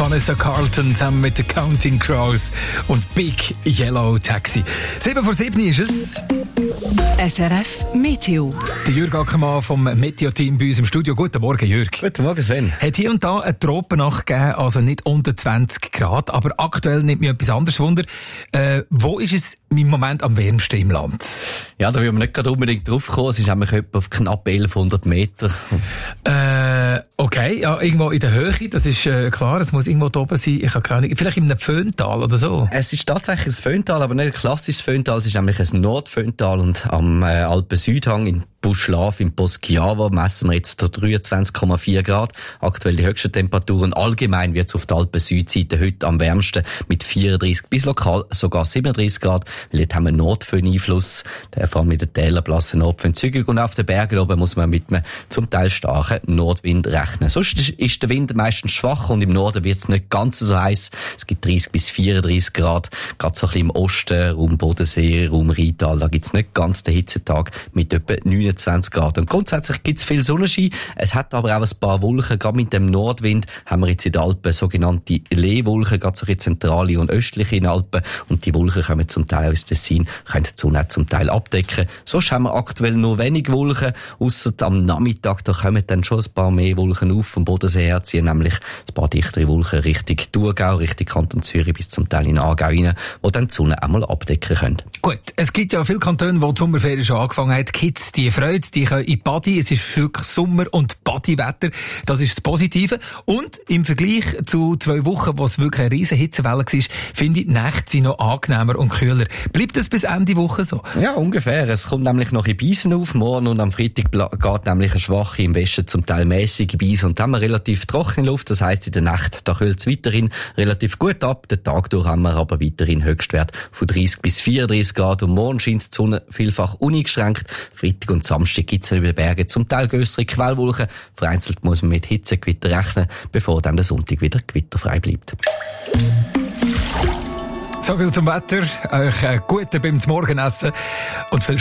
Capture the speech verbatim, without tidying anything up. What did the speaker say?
Vanessa Carlton zusammen mit den Counting Crows und Big Yellow Taxi. sieben vor sieben ist es. S R F Meteo. Der Jürg Ackermann vom Meteo-Team bei uns im Studio. Guten Morgen, Jürg. Guten Morgen, Sven. Hat hier und da eine Tropennacht gegeben, also nicht unter zwanzig Grad, aber aktuell nimmt mich etwas anderes Wunder. Äh, wo ist es im Moment am wärmsten im Land? Ja, da will man nicht gerade unbedingt drauf kommen. Es ist nämlich etwa auf knapp elfhundert Meter. Äh, okay, ja, irgendwo in der Höhe, das ist äh, klar, es muss irgendwo da oben sein. Ich habe keine Ahnung. Vielleicht in einem Föhntal oder so? Es ist tatsächlich ein Föhntal, aber nicht ein klassisches Föhntal. Es ist nämlich ein Nordföhntal und am äh, Alpen-Südhang in Buschlaf im Poschiavo messen wir jetzt dreiundzwanzig Komma vier Grad. Aktuell die höchsten Temperaturen. Allgemein wird es auf der Alpen-Südseite heute am wärmsten mit vierunddreißig bis lokal sogar siebenunddreißig Grad. Weil dort haben wir Nordföhn-Einfluss. Der vor allem mit den Tälern blassen Nordföhn zügig. Und auf den Bergen oben muss man mit einem zum Teil starken Nordwind rechnen. Sonst ist der Wind meistens schwach und im Norden wird es nicht ganz so heiß. Es gibt dreißig bis vierunddreißig Grad. Gerade so ein bisschen im Osten, Raum Bodensee, Raum Rheintal, da gibt es nicht ganz den Hitzetag mit etwa neunundzwanzig Grad. Und grundsätzlich gibt es viel Sonnenschein. Es hat aber auch ein paar Wolken. Gerade mit dem Nordwind haben wir jetzt in den Alpen sogenannte Lee-Wolken, gerade so ein bisschen zentrale und östliche in den Alpen. Und die Wolken kommen zum Teil aus Tessin, können die Sonne zum Teil abdecken. Sonst haben wir aktuell nur wenig Wolken, ausser am Nachmittag, da kommen dann schon ein paar mehr Wolken auf vom Bodensee her, ziehen nämlich ein paar dichtere Wolken Richtung Thurgau, Richtung Kanton Zürich bis zum Teil in Aargau rein, wo dann die Sonne einmal abdecken können. Gut, es gibt ja viele Kantone, wo die Sommerferien schon angefangen haben. Kids, die freuen, die können in Badi. Es ist wirklich Sommer- und Badi-Wetter. Das ist das Positive. Und im Vergleich zu zwei Wochen, wo es wirklich eine riesen Hitzewelle war, finde ich, die Nächte sind noch angenehmer und kühler. Bleibt das bis Ende Woche so? Ja, ungefähr. Es kommt nämlich noch in Beisen auf. Morgen und am Freitag geht nämlich eine schwache, im Westen zum Teil mäßige Beisen. Und dann haben wir relativ trockene Luft. Das heisst, in der Nacht, da kühlt es weiterhin relativ gut ab. Den Tag durch haben wir aber weiterhin Höchstwert von dreißig bis vierunddreißig Grad. Und morgen scheint die Sonne vielfach uneingeschränkt. Freitag und Samstag gibt es über den Bergen zum Teil grössere Quellwolken. Vereinzelt muss man mit Hitzegewitter rechnen, bevor dann der Sonntag wieder gewitterfrei bleibt. So viel zum Wetter. Euch äh, guten beim Morgenessen und viel